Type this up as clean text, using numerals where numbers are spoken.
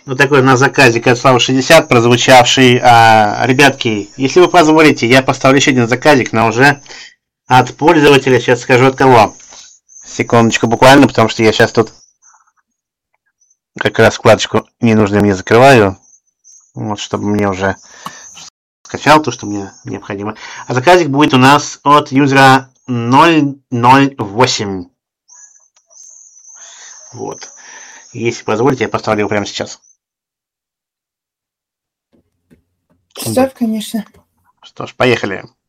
Вот такой у нас заказик от Славы 60 прозвучавший. Ребятки, если вы позволите, я поставлю еще один заказик, но уже от пользователя. Сейчас скажу от кого. Секундочку буквально, потому что я сейчас тут как раз вкладочку ненужную мне закрываю. Вот, чтобы мне уже скачал то, что мне необходимо. А заказик будет у нас от юзера 008. Вот. Если позволите, я поставлю его прямо сейчас. Ставь, конечно. Что ж, поехали.